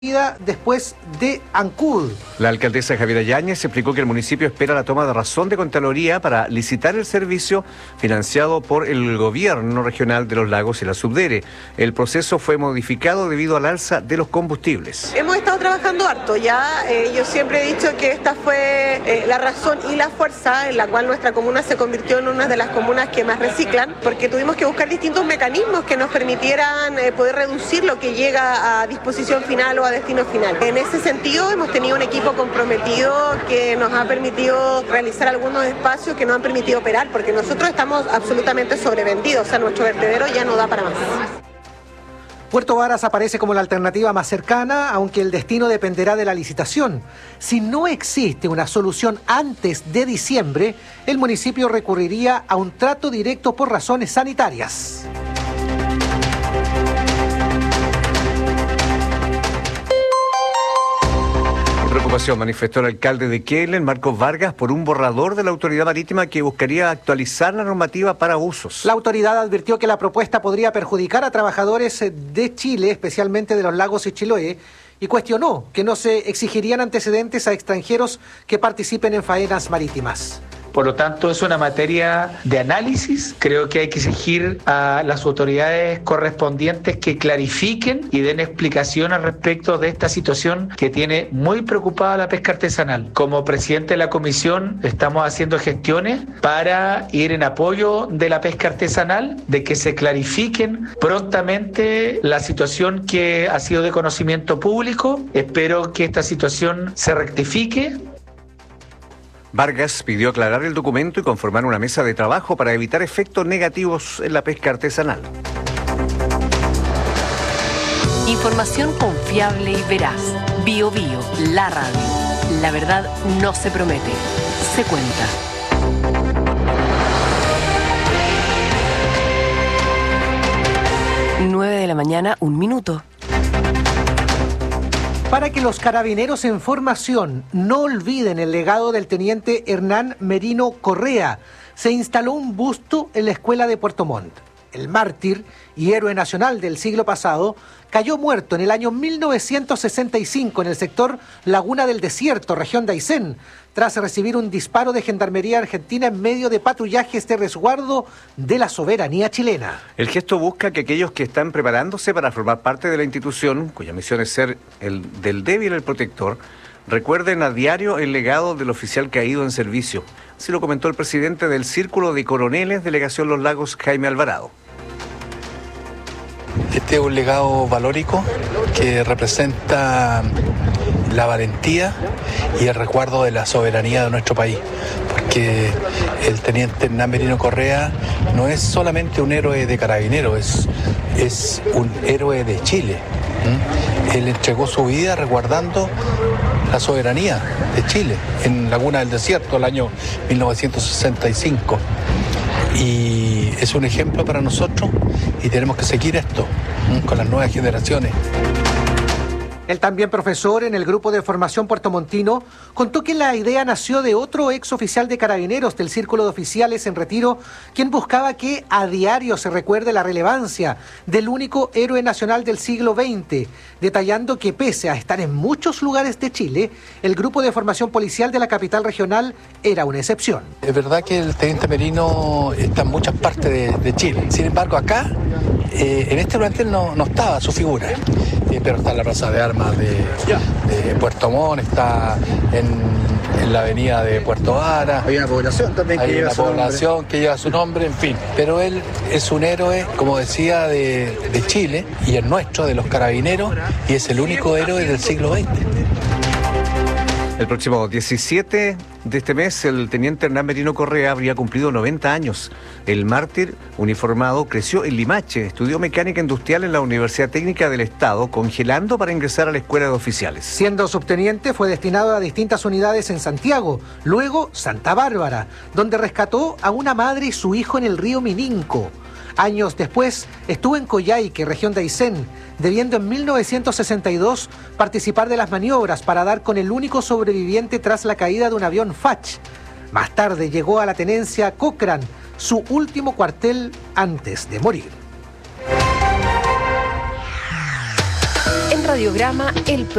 después de Ancud. La alcaldesa Javiera Yáñez explicó que el municipio espera la toma de razón de Contraloría para licitar el servicio financiado por el gobierno regional de los Lagos y la Subdere. El proceso fue modificado debido al alza de los combustibles. Hemos estado trabajando harto ya. Yo siempre he dicho que esta fue la razón y la fuerza en la cual nuestra comuna se convirtió en una de las comunas que más reciclan, porque tuvimos que buscar distintos mecanismos que nos permitieran poder reducir lo que llega a disposición final o a destino final. En ese sentido hemos tenido un equipo comprometido que nos ha permitido realizar algunos espacios que nos han permitido operar, porque nosotros estamos absolutamente sobrevendidos, o sea, nuestro vertedero ya no da para más. Puerto Varas aparece como la alternativa más cercana, aunque el destino dependerá de la licitación. Si no existe una solución antes de diciembre, el municipio recurriría a un trato directo por razones sanitarias. Preocupación manifestó el alcalde de Quehlen, Marcos Vargas, por un borrador de la autoridad marítima que buscaría actualizar la normativa para usos. La autoridad advirtió que la propuesta podría perjudicar a trabajadores de Chile, especialmente de los Lagos y Chiloé, y cuestionó que no se exigirían antecedentes a extranjeros que participen en faenas marítimas. Por lo tanto, es una materia de análisis. Creo que hay que exigir a las autoridades correspondientes que clarifiquen y den explicación al respecto de esta situación que tiene muy preocupada la pesca artesanal. Como presidente de la comisión, estamos haciendo gestiones para ir en apoyo de la pesca artesanal, de que se clarifiquen prontamente la situación que ha sido de conocimiento público. Espero que esta situación se rectifique. Vargas pidió aclarar el documento y conformar una mesa de trabajo para evitar efectos negativos en la pesca artesanal. Información confiable y veraz. BioBio, la radio. La verdad no se promete, se cuenta. Nueve de la mañana, 1 minuto. Para que los carabineros en formación no olviden el legado del teniente Hernán Merino Correa, se instaló un busto en la escuela de Puerto Montt. El mártir y héroe nacional del siglo pasado cayó muerto en el año 1965 en el sector Laguna del Desierto, región de Aysén, tras recibir un disparo de Gendarmería Argentina en medio de patrullajes de resguardo de la soberanía chilena. El gesto busca que aquellos que están preparándose para formar parte de la institución, cuya misión es ser el del débil el protector, recuerden a diario el legado del oficial caído en servicio. Así lo comentó el presidente del Círculo de Coroneles, Delegación Los Lagos, Jaime Alvarado. Este es un legado valórico que representa la valentía y el resguardo de la soberanía de nuestro país, porque el teniente Hernán Merino Correa no es solamente un héroe de carabineros, es un héroe de Chile. Él entregó su vida resguardando la soberanía de Chile en Laguna del Desierto el año 1965. Y es un ejemplo para nosotros y tenemos que seguir esto con las nuevas generaciones. El también profesor en el grupo de formación puertomontino contó que la idea nació de otro ex oficial de carabineros del Círculo de Oficiales en Retiro, quien buscaba que a diario se recuerde la relevancia del único héroe nacional del siglo XX, detallando que pese a estar en muchos lugares de Chile, el grupo de formación policial de la capital regional era una excepción. Es verdad que el teniente Merino está en muchas partes de Chile, sin embargo acá, en este plantel no estaba su figura, pero está en la Plaza de Armas de Puerto Montt, está en la avenida de Puerto Varas. Hay una población también que lleva su nombre. Hay una población que lleva su nombre, en fin. Pero él es un héroe, como decía, de Chile y el nuestro, de los carabineros, y es el único héroe del siglo XX. El próximo 17 de este mes, el teniente Hernán Merino Correa habría cumplido 90 años. El mártir uniformado creció en Limache, estudió mecánica industrial en la Universidad Técnica del Estado, congelando para ingresar a la escuela de oficiales. Siendo subteniente, fue destinado a distintas unidades en Santiago, luego Santa Bárbara, donde rescató a una madre y su hijo en el río Mininco. Años después, estuvo en Coyhaique, región de Aysén, debiendo en 1962 participar de las maniobras para dar con el único sobreviviente tras la caída de un avión Fach. Más tarde llegó a la tenencia Cochrane, su último cuartel antes de morir. radiograma el